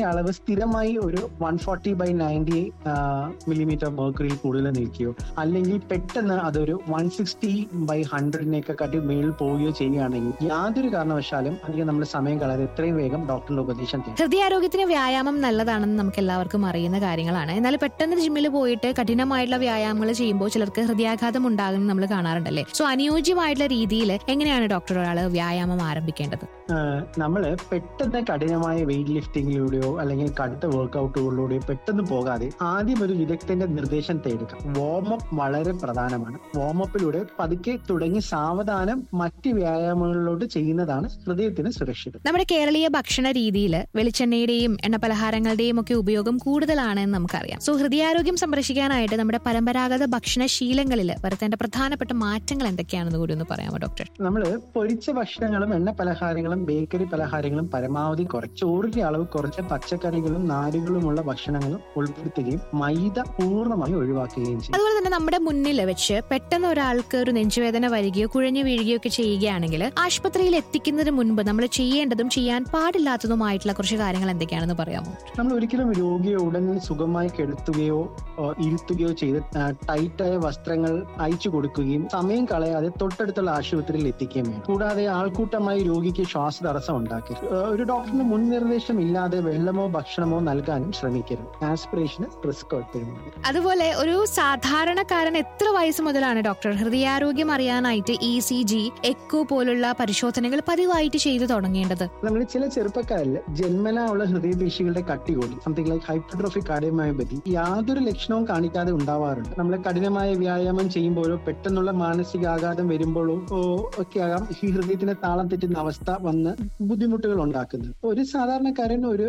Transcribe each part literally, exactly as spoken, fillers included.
ബ്ലഡിന്റെ അളവ് സ്ഥിരമായി ഒരു one forty by ninety millimetre mercury കൂടുതൽ നിൽക്കുകയോ അല്ലെങ്കിൽ പെട്ടെന്ന് അതൊരു വൺ സിക്സ്റ്റി ബൈ ഹൺഡ്രഡിനേക്കെ കാട്ടി മേളിൽ പോവുകയോ ചെയ്യുകയാണെങ്കിൽ യാതൊരു കാരണവശാലും അല്ലെങ്കിൽ നമ്മൾ സമയം കളയാതെ എത്രയും വേഗം ഡോക്ടറിന്റെ ഉപദേശം തേടും. ഹൃദയാരോഗ്യത്തിന് വ്യായാമം നല്ലതാണെന്ന് നമുക്ക് എല്ലാവർക്കും അറിയുന്ന കാര്യങ്ങളാണ്. എന്നാൽ പെട്ടെന്ന് ജിമ്മിൽ പോയിട്ട് കഠിനമായിട്ടുള്ള വ്യായാമങ്ങൾ ചെയ്യുമ്പോൾ ചിലർക്ക് ഹൃദയാഘാതം ഉണ്ടാകുന്നത് നമ്മൾ കാണാറുണ്ടല്ലേ. സോ അനുയോജ്യമായിട്ടുള്ള രീതിയിൽ എങ്ങനെയാണ് ഡോക്ടർ ഒരാൾ വ്യായാമം ആരംഭിക്കേണ്ടത്? നമ്മള് പെട്ടെന്ന് കഠിനമായ വെയിറ്റ് ലിഫ്റ്റിങ്ങിലൂടെയോ അല്ലെങ്കിൽ കടുത്ത വർക്ക്ഔട്ടുകളിലൂടെയോ പെട്ടെന്ന് പോകാതെ ആദ്യം ഒരു വിദഗ്ധന്റെ നിർദ്ദേശം തേടുക. വാർമപ്പ് വളരെ പ്രധാനമാണ്. വാർമപ്പിലൂടെ പതുക്കെ തുടങ്ങി സാവധാനം മറ്റ് വ്യായാമങ്ങളിലോട്ട് ചെയ്യുന്നതാണ് ഹൃദയത്തിന് സുരക്ഷിതം. നമ്മുടെ കേരളീയ ഭക്ഷണ രീതിയിൽ വെളിച്ചെണ്ണയുടെയും എണ്ണ പലഹാരങ്ങളുടെയും ഒക്കെ ഉപയോഗം കൂടുതലാണെന്ന് നമുക്കറിയാം. സോ ഹൃദയാരോഗ്യം സംരക്ഷിക്കാനായിട്ട് നമ്മുടെ പരമ്പരാഗത ഭക്ഷണ ശീലങ്ങളിൽ വരുത്തേണ്ട പ്രധാനപ്പെട്ട മാറ്റങ്ങൾ എന്തൊക്കെയാണെന്ന് കൂടി ഒന്ന് പറയാമോ ഡോക്ടർ? നമ്മള് പൊരിച്ച ഭക്ഷണങ്ങളും എണ്ണ പലഹാരങ്ങളും ബേക്കറി പലഹാരങ്ങളും പരമാവധി കുറച്ച് ചോറിന്റെ അളവ് കുറച്ച് പച്ചക്കറികളും നാരുകളുമുള്ള ഭക്ഷണങ്ങളും ഉൾപ്പെടുത്തുകയും മൈദ പൂർണ്ണമായി ഒഴിവാക്കുകയും ചെയ്യും. അതുപോലെ തന്നെ നമ്മുടെ മുന്നിൽ വെച്ച് പെട്ടെന്ന് ഒരാൾക്ക് ഒരു നെഞ്ചുവേദന വരികയോ കുഴഞ്ഞു വീഴുകയോ ഒക്കെ ചെയ്യുകയാണെങ്കിൽ ആശുപത്രിയിൽ എത്തിക്കുന്നതിന് മുൻപ് നമ്മൾ ചെയ്യേണ്ടതും ചെയ്യാൻ പാടില്ലാത്തതുമായിട്ടുള്ള കുറച്ച് കാര്യങ്ങൾ എന്തൊക്കെയാണെന്ന് പറയാമോ? നമ്മൾ ഒരിക്കലും രോഗിയെ ഉടൻ സുഖമായി കെടുത്തുകയോ ഇരുത്തുകയോ ചെയ്ത് ടൈറ്റായ വസ്ത്രങ്ങൾ അയച്ചു കൊടുക്കുകയും സമയം കളയാതെ തൊട്ടടുത്തുള്ള ആശുപത്രിയിൽ എത്തിക്കുകയും വേണം. കൂടാതെ ആൾക്കൂട്ടമായി രോഗിക്ക് ശ്വാസതടസ്സം ഉണ്ടാക്കരുത്. ഒരു ഡോക്ടറിന്റെ മുൻ നിർദ്ദേശം ഇല്ലാതെ വെള്ളമോ ഭക്ഷണമോ നൽകാനും ശ്രമിക്കരുത്. ആസ്പിറേഷന് റിസ്ക് എടുത്തിരുന്നത്. അതുപോലെ ഒരു സാധാരണക്കാരൻ എത്ര വയസ്സ് മുതലാണ് ഡോക്ടർ ഹൃദയാരോഗ്യം അറിയാനായിട്ട് ഇ സി ജി, എക്കോ പോലുള്ള പരിശോധനകൾ പതിവായിട്ട് ചെയ്തു തുടങ്ങേണ്ടത്? നമ്മൾ ചില ചെറുപ്പക്കാരിൽ ജന്മനാ ഉള്ള ഹൃദയപേശികളുടെ കട്ടി കൂടി സംതിങ് ലൈക്ക് ഹൈപ്പർട്രോഫിക് കാർഡിയോമയോപ്പതി യാതൊരു ലക്ഷണവും കാണിക്കാതെ ഉണ്ടാവാറുണ്ട്. നമ്മൾ കഠിനമായ വ്യായാമം ചെയ്യുമ്പോഴോ പെട്ടെന്നുള്ള മാനസികാഘാതം വരുമ്പോഴോ ഒക്കെ ആകാം ഈ ഹൃദയത്തിന്റെ താളം തെറ്റുന്ന അവസ്ഥ വന്ന് ബുദ്ധിമുട്ടുകൾ ഉണ്ടാക്കുന്നത്. ഒരു സാധാരണക്കാരൻ ഒരു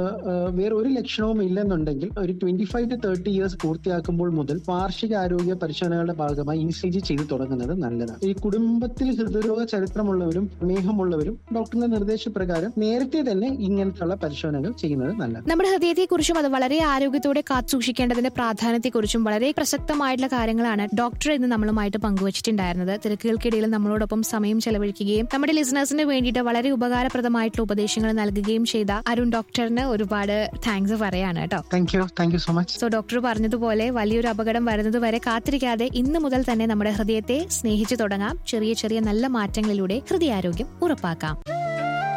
വേറെ ഒരു ലക്ഷണവും ഇല്ലെന്നുണ്ടെങ്കിൽ ഒരു twenty five to thirty years പൂർത്തിയാക്കുമ്പോൾ മുതൽ വാർഷിക ആരോഗ്യ പരിശോധനകളുടെ ഭാഗമായി ഇ സി ജി ചെയ്തു തുടങ്ങുന്നത് നല്ലതാണ്. ഈ കുടുംബത്തിൽ ഹൃദയരോഗ ചരിത്രമുള്ളവരും പ്രമേഹമുള്ളവരും ഡോക്ടറിന്റെ നിർദ്ദേശപ്രകാരം നേരത്തെ തന്നെ ഇങ്ങനത്തെയുള്ള പരിശോധനകൾ ചെയ്യുന്നത് നല്ലതാണ്. നമ്മുടെ ഹൃദയത്തെക്കുറിച്ചും അത് വളരെ ആരോഗ്യത്തോടെ കാത്തുസൂക്ഷിക്കേണ്ടതിന്റെ പ്രാധാന്യത്തെക്കുറിച്ചും വളരെ പ്രസക്തമായിട്ടുള്ള കാര്യങ്ങളാണ് ഡോക്ടർ ഇന്ന് നമ്മളുമായിട്ട് പങ്കുവച്ചിട്ടുണ്ടായിരുന്നത്. തിരക്കുകൾക്കിടയിൽ നമ്മളോടൊപ്പം സമയം ചെലവഴിക്കുകയും നമ്മുടെ ലിസണേഴ്സിന് വേണ്ടിയിട്ട് വളരെ ഉപകാരപ്രദമായിട്ടുള്ള ഉപദേശങ്ങൾ നൽകുകയും ചെയ്ത അരുൺ ഡോക്ടറിന് ഒരുപാട് താങ്ക്സ് പറയാണ് കേട്ടോ. Thank you thank you so much. So doctor പറഞ്ഞതുപോലെ വലിയൊരു അപകടം വരുന്നത് വരെ കാത്തിരിക്കാതെ ഇന്ന് മുതൽ തന്നെ നമ്മുടെ ഹൃദയത്തെ സ്നേഹിച്ചു തുടങ്ങാം. ചെറിയ ചെറിയ നല്ല മാറ്റങ്ങളിലൂടെ ഹൃദയാരോഗ്യം ഉറപ്പാക്കാം.